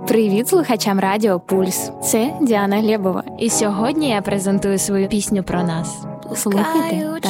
Привіт слухачам Радіо Пульс. Це Діана Глєбова. І сьогодні я презентую свою пісню про нас. Слухайте